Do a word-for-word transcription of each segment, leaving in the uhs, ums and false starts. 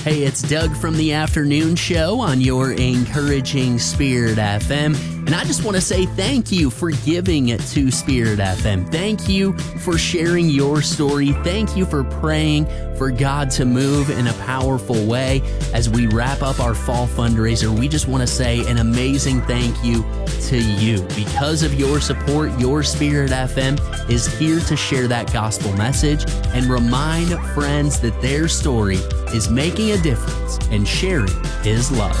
Hey, it's Doug from the Afternoon Show on your encouraging Spirit F M. And I just want to say thank you for giving to Spirit F M. Thank you for sharing your story. Thank you for praying for God to move in a powerful way. As we wrap up our fall fundraiser, we just want to say an amazing thank you to you. Because of your support, your Spirit F M is here to share that gospel message and remind friends that their story is making a difference and sharing His love.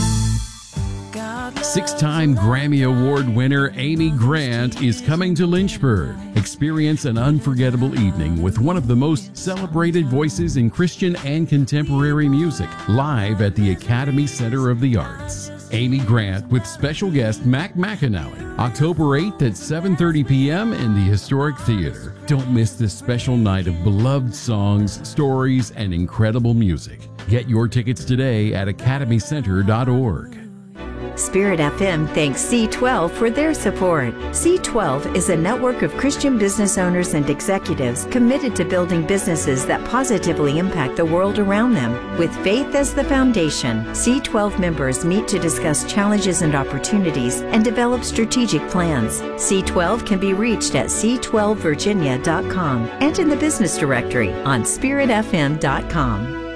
Six-time Grammy Award winner Amy Grant is coming to Lynchburg. Experience an unforgettable evening with one of the most celebrated voices in Christian and contemporary music, live at the Academy Center of the Arts. Amy Grant with special guest Mac McAnally, October eighth at seven thirty p.m. in the Historic Theater. Don't miss this special night of beloved songs, stories, and incredible music. Get your tickets today at academy center dot org. Spirit F M thanks C twelve for their support. C twelve is a network of Christian business owners and executives committed to building businesses that positively impact the world around them. With faith as the foundation, C twelve members meet to discuss challenges and opportunities and develop strategic plans. C twelve can be reached at c twelve virginia dot com and in the business directory on spirit f m dot com.